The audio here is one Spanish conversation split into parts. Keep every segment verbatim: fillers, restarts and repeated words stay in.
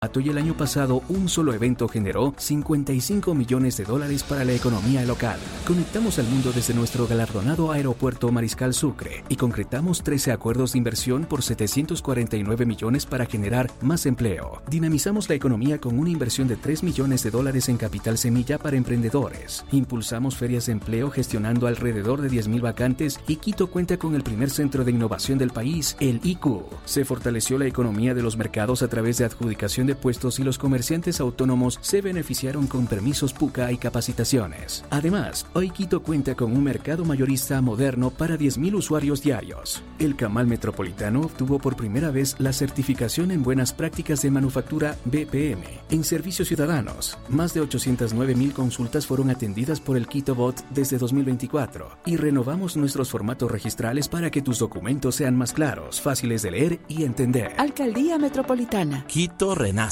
Y el año pasado, un solo evento generó cincuenta y cinco millones de dólares para la economía local. Conectamos al mundo desde nuestro galardonado aeropuerto Mariscal Sucre y concretamos trece acuerdos de inversión por setecientos cuarenta y nueve millones para generar más empleo. Dinamizamos la economía con una inversión de tres millones de dólares en capital semilla para emprendedores. Impulsamos ferias de empleo gestionando alrededor de diez mil vacantes y Quito cuenta con el primer centro de innovación del país, el I Q. Se fortaleció la economía de los mercados a través de adjudicación de puestos y los comerciantes autónomos se beneficiaron con permisos PUCA y capacitaciones. Además, hoy Quito cuenta con un mercado mayorista moderno para diez mil usuarios diarios. El Camal Metropolitano obtuvo por primera vez la certificación en buenas prácticas de manufactura B P M. En servicios ciudadanos, más de ochocientas nueve mil consultas fueron atendidas por el Quito Bot desde dos mil veinticuatro y renovamos nuestros formatos registrales para que tus documentos sean más claros, fáciles de leer y entender. Alcaldía Metropolitana. Quito renace.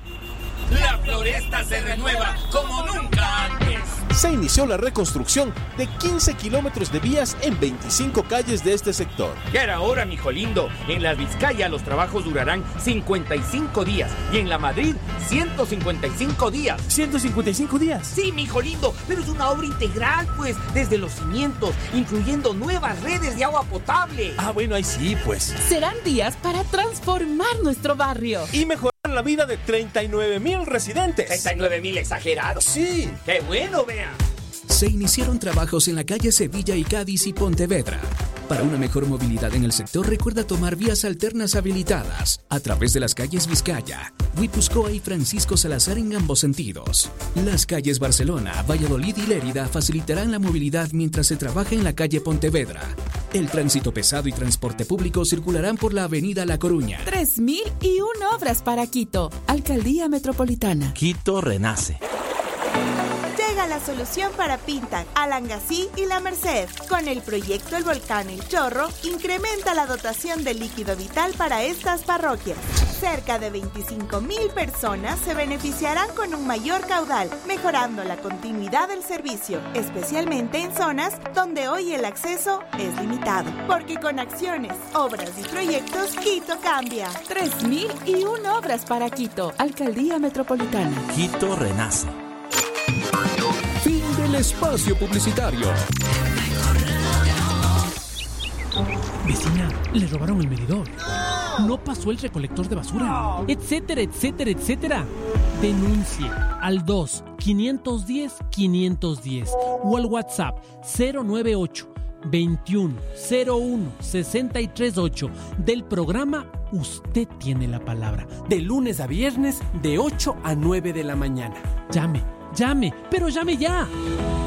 La floresta se renueva como nunca antes. Se inició la reconstrucción de quince kilómetros de vías en veinticinco calles de este sector. Ya era hora, mijo lindo. En la Vizcaya los trabajos durarán cincuenta y cinco días y en la Madrid ciento cincuenta y cinco días. ¿ciento cincuenta y cinco días? Sí, mijo lindo, pero es una obra integral, pues, desde los cimientos, incluyendo nuevas redes de agua potable. Ah, bueno, ahí sí, pues. Serán días para transformar nuestro barrio Y mejorar la vida de treinta y nueve mil residentes. treinta y nueve mil exagerados. Sí. ¡Qué bueno, vea! Se iniciaron trabajos en la calle Sevilla y Cádiz y Pontevedra. Para una mejor movilidad en el sector, recuerda tomar vías alternas habilitadas a través de las calles Vizcaya, Guipúzcoa y Francisco Salazar en ambos sentidos. Las calles Barcelona, Valladolid y Lérida facilitarán la movilidad mientras se trabaja en la calle Pontevedra. El tránsito pesado y transporte público circularán por la avenida La Coruña. tres mil y una obras para Quito. Alcaldía Metropolitana. Quito renace. Llega la solución para Pintac, Alangasí y La Merced. Con el proyecto El Volcán El Chorro, incrementa la dotación de líquido vital para estas parroquias. Cerca de veinticinco mil personas se beneficiarán con un mayor caudal, mejorando la continuidad del servicio, especialmente en zonas donde hoy el acceso es limitado. Porque con acciones, obras y proyectos, Quito cambia. tres mil y una obras para Quito. Alcaldía Metropolitana. Quito renace. Fin del espacio publicitario. Vecina, le robaron el medidor. No pasó el recolector de basura. Etcétera, etcétera, etcétera. Denuncie al dos, quinientos diez, quinientos diez o al WhatsApp cero nueve ocho, veintiuno, cero uno, sesenta y tres ocho del programa Usted Tiene la Palabra. De lunes a viernes, de ocho a nueve de la mañana. Llame, llame, pero llame ya.